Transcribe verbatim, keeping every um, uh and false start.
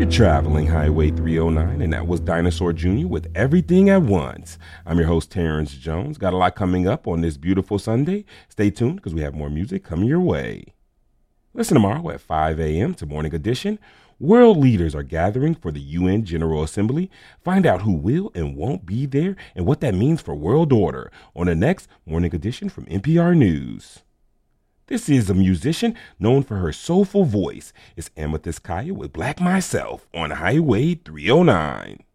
Traveling Highway three oh nine, and that was Dinosaur Junior with Everything at Once. I'm your host, Terrence Jones. Got a lot coming up on this beautiful Sunday. Stay tuned because we have more music coming your way. Listen tomorrow at five a.m. to Morning Edition. World leaders are gathering for the U N General Assembly. Find out who will and won't be there and what that means for world order on the next Morning Edition from N P R News. This is a musician known for her soulful voice. It's Amethyst Kaya with Black Myself on Highway three oh nine.